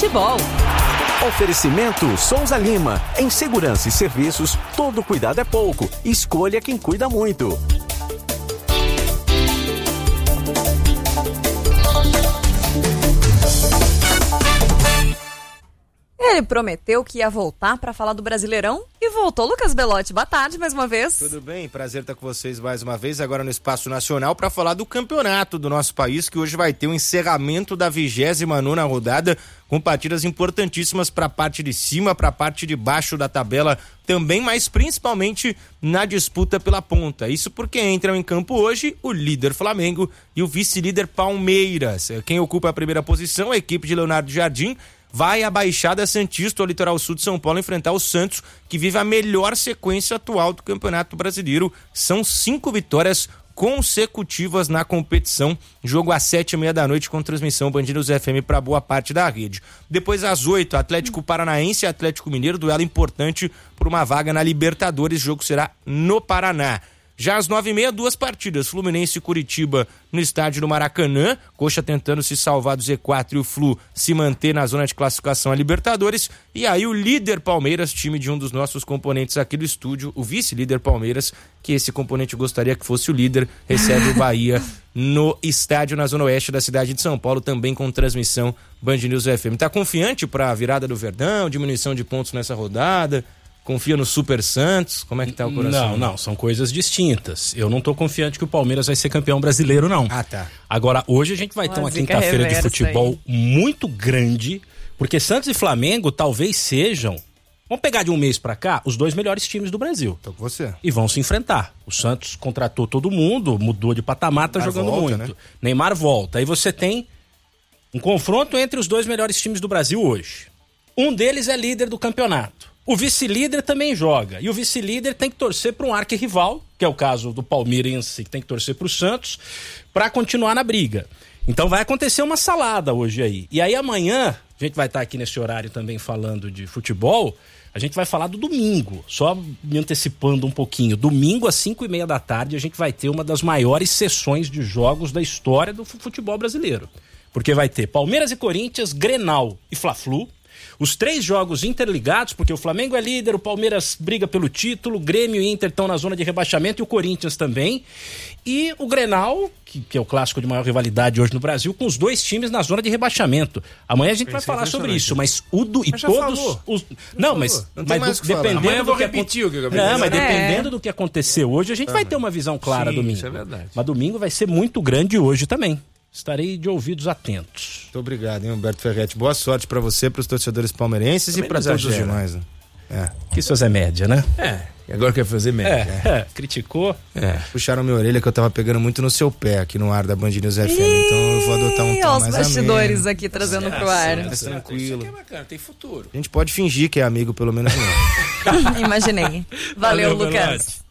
futebol. Oferecimento Souza Lima. Em segurança e serviços, todo cuidado é pouco. Escolha quem cuida muito. Ele prometeu que ia voltar para falar do Brasileirão e voltou. Lucas Belotti, boa tarde mais uma vez. Tudo bem? Prazer estar com vocês mais uma vez, agora no Espaço Nacional, para falar do campeonato do nosso país, que hoje vai ter o encerramento da 29ª rodada, com partidas importantíssimas para a parte de cima, para a parte de baixo da tabela também, mas principalmente na disputa pela ponta. Isso porque entram em campo hoje o líder Flamengo e o vice-líder Palmeiras. Quem ocupa a primeira posição, a equipe de Leonardo Jardim, vai à Baixada Santista, ao litoral sul de São Paulo, enfrentar o Santos, que vive a melhor sequência atual do Campeonato Brasileiro. São 5 vitórias consecutivas na competição. Jogo às 7h30 com transmissão Band News FM para boa parte da rede. Depois às 8h, Atlético Paranaense e Atlético Mineiro, duelo importante por uma vaga na Libertadores. O jogo será no Paraná. Já às 9h30, 2 partidas, Fluminense e Curitiba no estádio do Maracanã, Coxa tentando se salvar do Z4 e o Flu se manter na zona de classificação a Libertadores, e aí o líder Palmeiras, time de um dos nossos componentes aqui do estúdio, o vice-líder Palmeiras, que esse componente gostaria que fosse o líder, recebe o Bahia no estádio na zona oeste da cidade de São Paulo, também com transmissão Band News FM. Tá confiante para a virada do Verdão, diminuição de pontos nessa rodada? Confia no Super Santos? Como é que tá o coração? Não, são coisas distintas. Eu não tô confiante que o Palmeiras vai ser campeão brasileiro, não. Ah, tá. Agora, hoje a gente vai ter uma quinta-feira de futebol aí muito grande, porque Santos e Flamengo talvez sejam, vamos pegar de um mês pra cá, os 2 melhores times do Brasil. Tô com você. E vão se enfrentar. O Santos contratou todo mundo, mudou de patamar, tá jogando volta, muito. né? Neymar volta. Aí você tem um confronto entre os 2 melhores times do Brasil hoje. Um deles é líder do campeonato. O vice-líder também joga. E o vice-líder tem que torcer para um arquirrival, que é o caso do palmeirense, que tem que torcer para o Santos, para continuar na briga. Então vai acontecer uma salada hoje aí. E aí amanhã, a gente vai estar aqui nesse horário também falando de futebol, a gente vai falar do domingo. Só me antecipando um pouquinho. Domingo às 5h30 da tarde a gente vai ter uma das maiores sessões de jogos da história do futebol brasileiro. Porque vai ter Palmeiras e Corinthians, Grenal e Fla-Flu. Os 3 jogos interligados, porque o Flamengo é líder, o Palmeiras briga pelo título, o Grêmio e Inter estão na zona de rebaixamento e o Corinthians também. E o Grenal, que é o clássico de maior rivalidade hoje no Brasil, com os 2 times na zona de rebaixamento. Amanhã a gente vai falar sobre isso, mas o do e todos os não, mas dependendo do que acontecer. Não, mas dependendo do que acontecer hoje, a gente vai ter uma visão clara domingo. Isso é verdade. Mas domingo vai ser muito grande hoje também. Estarei de ouvidos atentos. Muito obrigado, hein, Humberto Ferretti. Boa sorte pra você, pros torcedores palmeirenses também e pra todos os demais. Né? Quis fazer média, né? E agora quer fazer média. Criticou. Puxaram minha orelha que eu tava pegando muito no seu pé aqui no ar da Band News FM, então eu vou adotar um tom mais ameno. Os bastidores aqui trazendo pro ar. Mais tranquilo. Isso aqui é bacana, tem futuro. A gente pode fingir que é amigo, pelo menos não. Imaginei. Valeu, Lucas.